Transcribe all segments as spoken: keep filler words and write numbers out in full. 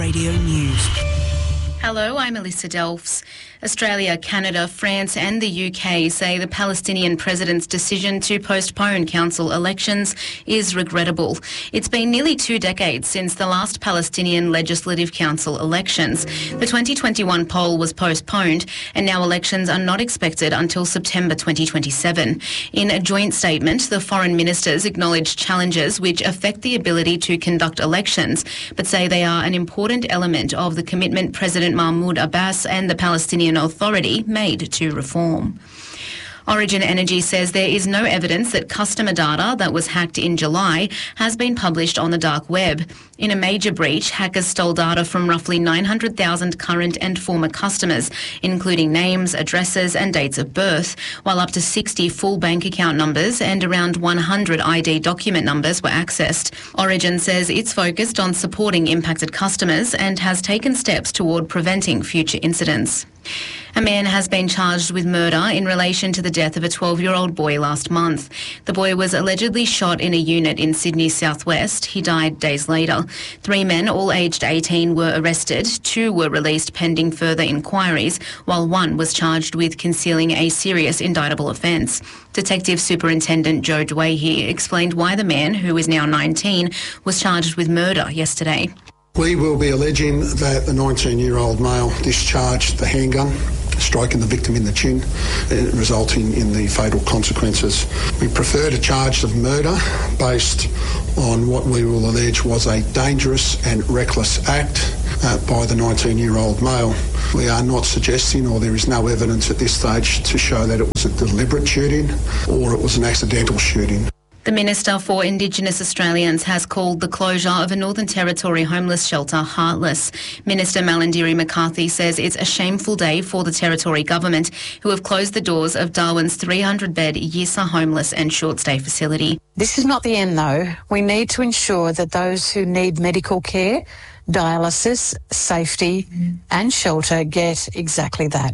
Radio News. Hello, I'm Alyssa Delphs. Australia, Canada, France and the U K say the Palestinian president's decision to postpone council elections is regrettable. It's been nearly two decades since the last Palestinian Legislative Council elections. The twenty twenty-one poll was postponed and now elections are not expected until September twenty twenty-seven. In a joint statement, the foreign ministers acknowledged challenges which affect the ability to conduct elections, but say they are an important element of the commitment President Mahmoud Abbas and the Palestinian Authority made to reform. Origin Energy says there is no evidence that customer data that was hacked in July has been published on the dark web. In a major breach, hackers stole data from roughly nine hundred thousand current and former customers, including names, addresses and dates of birth, while up to sixty full bank account numbers and around one hundred I D document numbers were accessed. Origin says it's focused on supporting impacted customers and has taken steps toward preventing future incidents. A man has been charged with murder in relation to the death of a twelve-year-old boy last month. The boy was allegedly shot in a unit in Sydney's southwest. He died days later. Three men, all aged eighteen, were arrested. Two were released pending further inquiries, while one was charged with concealing a serious indictable offence. Detective Superintendent Joe Dwayhe explained why the man, who is now nineteen, was charged with murder yesterday. We will be alleging that the nineteen-year-old male discharged the handgun, striking the victim in the chin, resulting in the fatal consequences. We prefer to charge of murder based on what we will allege was a dangerous and reckless act uh, by the nineteen-year-old male. We are not suggesting, or there is no evidence at this stage to show that it was a deliberate shooting or it was an accidental shooting. The Minister for Indigenous Australians has called the closure of a Northern Territory homeless shelter heartless. Minister Malarndirri McCarthy says it's a shameful day for the Territory Government, who have closed the doors of Darwin's three hundred bed Yissa homeless and short stay facility. This is not the end though. We need to ensure that those who need medical care, dialysis, safety and shelter get exactly that.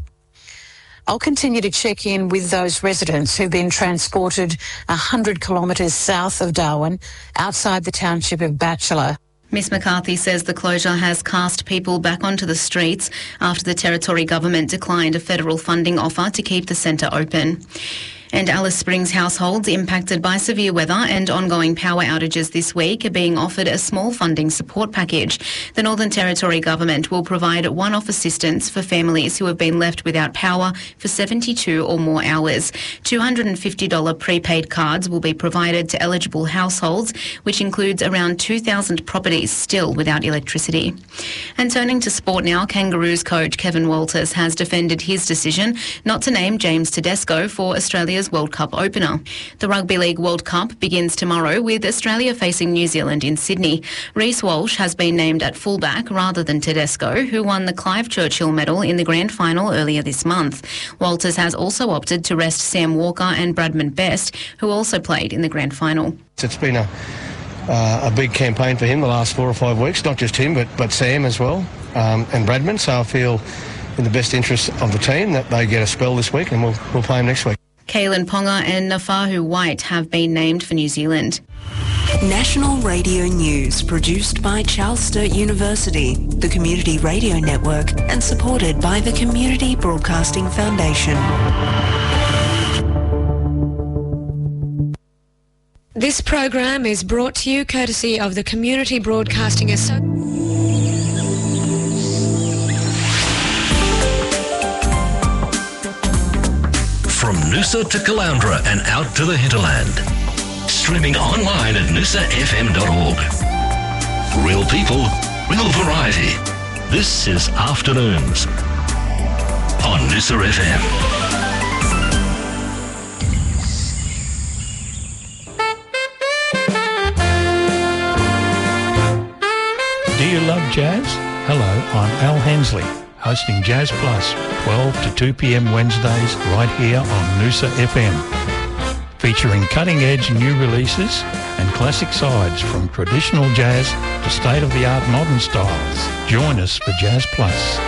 I'll continue to check in with those residents who've been transported one hundred kilometres south of Darwin, outside the township of Batchelor. Miss McCarthy says the closure has cast people back onto the streets after the Territory Government declined a federal funding offer to keep the centre open. And Alice Springs households impacted by severe weather and ongoing power outages this week are being offered a small funding support package. The Northern Territory Government will provide one-off assistance for families who have been left without power for seventy-two or more hours. two hundred fifty dollars prepaid cards will be provided to eligible households, which includes around two thousand properties still without electricity. And turning to sport now, Kangaroos coach Kevin Walters has defended his decision not to name James Tedesco for Australia's World Cup opener. The Rugby League World Cup begins tomorrow with Australia facing New Zealand in Sydney. Reece Walsh has been named at fullback rather than Tedesco, who won the Clive Churchill medal in the grand final earlier this month. Walters has also opted to rest Sam Walker and Bradman Best, who also played in the grand final. It's been a, uh, a big campaign for him the last four or five weeks, not just him but, but Sam as well, um, and Bradman, so I feel in the best interest of the team that they get a spell this week and we'll, we'll play him next week. Kalen Ponga and Nafahu White have been named for New Zealand. National Radio News, produced by Charles Sturt University, the Community Radio Network, and supported by the Community Broadcasting Foundation. This program is brought to you courtesy of the Community Broadcasting Association. From Noosa to Caloundra and out to the hinterland. Streaming online at noosa f m dot org. Real people, real variety. This is Afternoons on Noosa F M. Do you love jazz? Hello, I'm Al Hensley, hosting Jazz Plus, twelve to two p m Wednesdays, right here on Noosa F M. Featuring cutting-edge new releases and classic sides from traditional jazz to state-of-the-art modern styles. Join us for Jazz Plus.